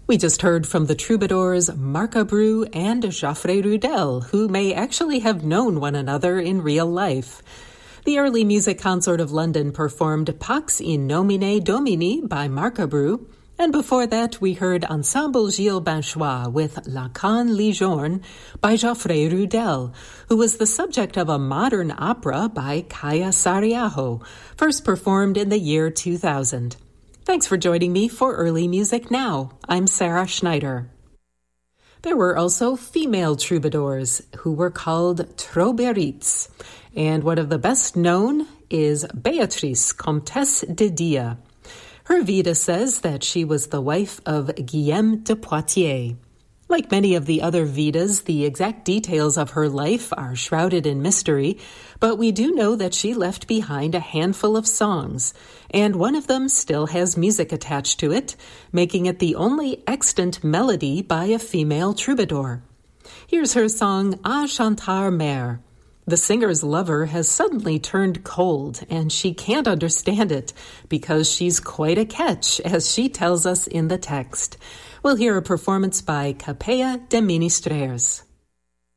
We just heard from the troubadours Marc Abreu and Geoffrey Rudel, who may actually have known one another in real life. The Early Music Consort of London performed Pax in Nomine Domini by Marc Abreu, and before that we heard Ensemble Gilles Binchois with La Canne Ligeorne by Geoffrey Rudel, who was the subject of a modern opera by Kaija Saariaho, first performed in the year 2000. Thanks for joining me for Early Music Now. I'm Sarah Schneider. There were also female troubadours who were called trouberites, and one of the best known is Béatrice, Comtesse de Dia. Her Vita says that she was the wife of Guillaume de Poitiers. Like many of the other Vitas, the exact details of her life are shrouded in mystery, but we do know that she left behind a handful of songs, and one of them still has music attached to it, making it the only extant melody by a female troubadour. Here's her song, À chanter mer. The singer's lover has suddenly turned cold, and she can't understand it because she's quite a catch, as she tells us in the text. We'll hear a performance by Capella de Ministrers.